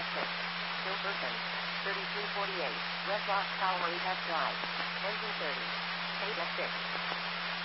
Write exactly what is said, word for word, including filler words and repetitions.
six. Silverton. thirty-three forty-eight. Red Rock Tower, Test Drive. Engine thirty. eight F six.